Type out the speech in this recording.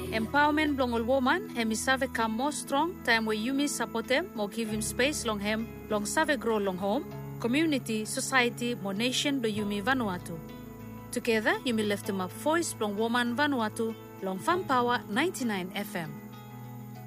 Empowerment blongol woman hemi save come more strong time where Yumi support them more give him space long him long save grow long home community society more nation do Yumi Vanuatu. Together Yumi lift him up voice long woman Vanuatu long Fun Power 99 FM.